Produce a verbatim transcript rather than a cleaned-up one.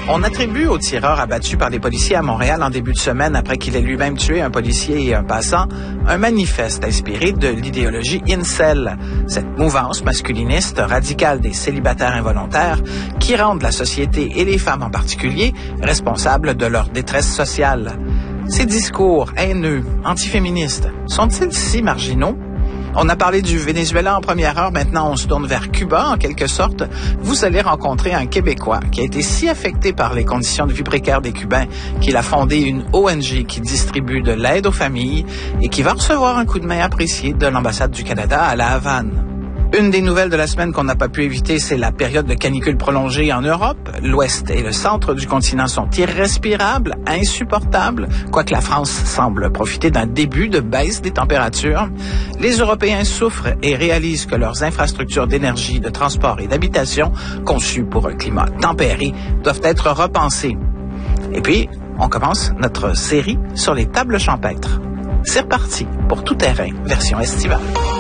On attribue au tireur abattu par les policiers à Montréal en début de semaine après qu'il ait lui-même tué un policier et un passant un manifeste inspiré de l'idéologie incel, cette mouvance masculiniste radicale des célibataires involontaires qui rendent la société et les femmes en particulier responsables de leur détresse sociale. Ces discours haineux, antiféministes, sont-ils si marginaux? On a parlé du Venezuela en première heure, maintenant on se tourne vers Cuba en quelque sorte. Vous allez rencontrer un Québécois qui a été si affecté par les conditions de vie précaires des Cubains qu'il a fondé une O N G qui distribue de l'aide aux familles et qui va recevoir un coup de main apprécié de l'ambassade du Canada à La Havane. Une des nouvelles de la semaine qu'on n'a pas pu éviter, c'est la période de canicule prolongée en Europe. L'ouest et le centre du continent sont irrespirables, insupportables, quoique la France semble profiter d'un début de baisse des températures. Les Européens souffrent et réalisent que leurs infrastructures d'énergie, de transport et d'habitation, conçues pour un climat tempéré, doivent être repensées. Et puis, on commence notre série sur les tables champêtres. C'est reparti pour Tout terrain, version estivale.